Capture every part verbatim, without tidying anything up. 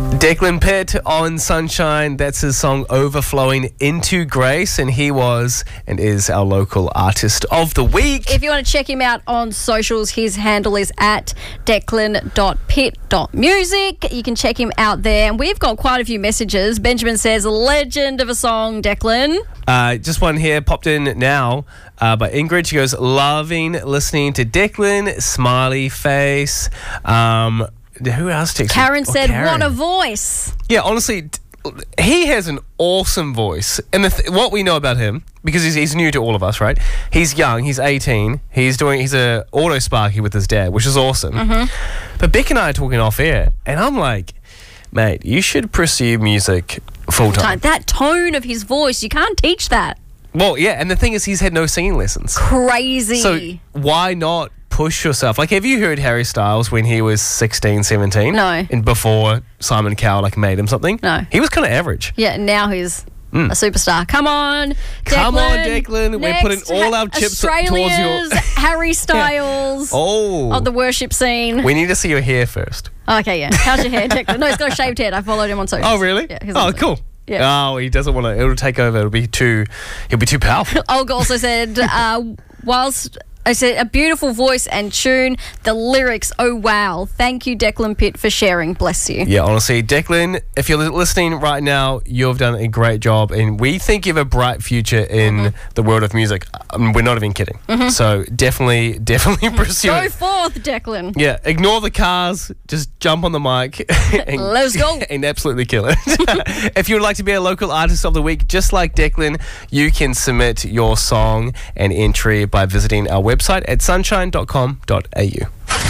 Declan Pitt on Sunshine. That's his song Overflowing Into Grace, and he was and is our local artist of the week. If you want to check him out on socials, his handle is at declan dot pitt dot music. You can check him out there, and we've got quite a few messages. Benjamin says, legend of a song, Declan. Uh, just one here popped in now uh, by Ingrid. She goes, loving listening to Declan, smiley face. Um... Who else texted? Karen oh, said, Karen. what a voice. Yeah, honestly, he has an awesome voice. And the th- what we know about him, because he's, he's new to all of us, right? He's young, he's eighteen, he's doing, he's a auto sparky with his dad, which is awesome. Mm-hmm. But Beck and I are talking off air, and I'm like, mate, you should pursue music full time. That tone of his voice, you can't teach that. Well, yeah, and the thing is, he's had no singing lessons. Crazy. So why not push yourself? Like, have you heard Harry Styles when he was sixteen, seventeen? No. And before Simon Cowell, like, made him something? No. He was kind of average. Yeah, now he's mm. a superstar. Come on, Declan. Come on, Declan. Next, We're putting all our chips towards Australia's your... Harry Styles oh. of the worship scene. We need to see your hair first. Okay, yeah. How's your hair, Declan? No, he's got a shaved head. I followed him on socials. Oh, really? Yeah, oh, cool. Yeah. Oh, he doesn't want to. It'll take over. It'll be too. He'll be too powerful. Olga also said, uh, whilst I said a beautiful voice and tune, the lyrics. Oh wow! Thank you, Declan Pitt, for sharing. Bless you. Yeah, honestly, Declan, if you're listening right now, you've done a great job, and we think you have a bright future in mm-hmm. the world of music. I mean, we're not even kidding. Mm-hmm. So definitely, definitely pursue Go it. forth, Declan. Yeah, ignore the cars. Just jump on the mic. And, let's go. And absolutely kill it. If you would like to be a local artist of the week, just like Declan, you can submit your song and entry by visiting our website at sunshine dot com dot a u.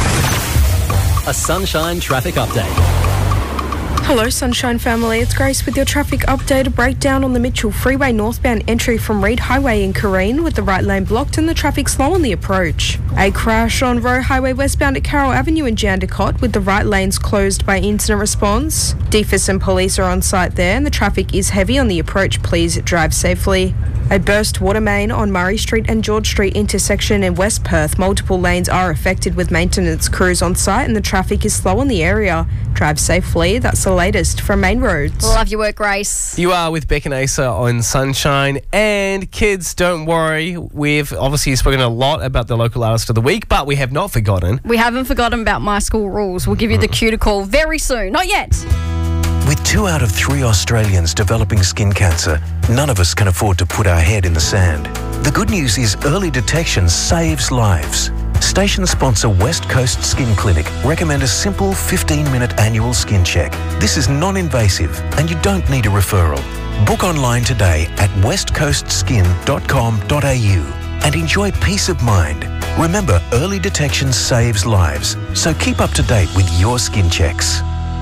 A Sunshine traffic update. Hello Sunshine family, it's Grace with your traffic update. A breakdown on the Mitchell Freeway northbound entry from Reed Highway in Careen with the right lane blocked and the traffic slow on the approach. A crash on Roe Highway westbound at Carroll Avenue in Jandakot with the right lanes closed by incident response. D F I S and police are on site there and the traffic is heavy on the approach. Please drive safely. A burst water main on Murray Street and George Street intersection in West Perth. Multiple lanes are affected with maintenance crews on site and the traffic is slow in the area. Drive safely. That's the latest from Main Roads. Love your work, Grace. You are with Beck and Asa on Sunshine. And kids, don't worry. We've obviously spoken a lot about the local artist of the week, but we have not forgotten. We haven't forgotten about My School Rules. We'll give you the cue to call very soon. Not yet. With two out of three Australians developing skin cancer, none of us can afford to put our head in the sand. The good news is early detection saves lives. Station sponsor West Coast Skin Clinic recommend a simple fifteen minute annual skin check. This is non-invasive and you don't need a referral. Book online today at west coast skin dot com dot a u and enjoy peace of mind. Remember, early detection saves lives, so keep up to date with your skin checks.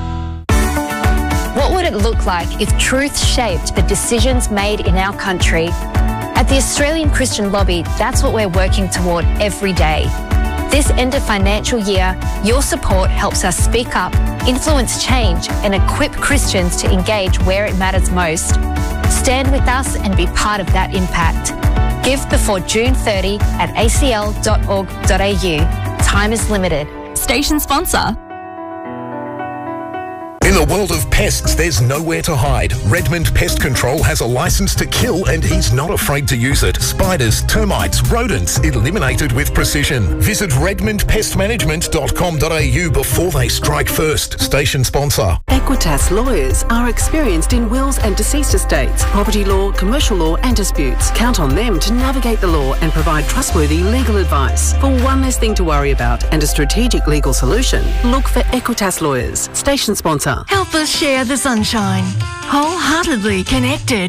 What would it look like if truth shaped the decisions made in our country? At the Australian Christian Lobby, that's what we're working toward every day. This end of financial year, your support helps us speak up, influence change, and equip Christians to engage where it matters most. Stand with us and be part of that impact. Give before June thirtieth at a c l dot org dot a u. Time is limited. Station sponsor. In the world of pests, there's nowhere to hide. Redmond Pest Control has a license to kill and he's not afraid to use it. Spiders, termites, rodents, eliminated with precision. Visit redmond pest management dot com dot a u before they strike first. Station sponsor. Equitas lawyers are experienced in wills and deceased estates, property law, commercial law and disputes. Count on them to navigate the law and provide trustworthy legal advice. For one less thing to worry about and a strategic legal solution, look for Equitas lawyers. Station sponsor. Help us share the sunshine. Wholeheartedly connected.